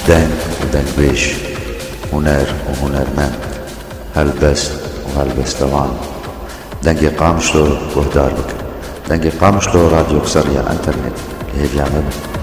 دنگ ودنگبيش، هنر وهنرمند، هلبست وهلبستوان. دنگی قامشلو وهدار بك، دنگی قامشلو راديو كسرية انترنت اللي هي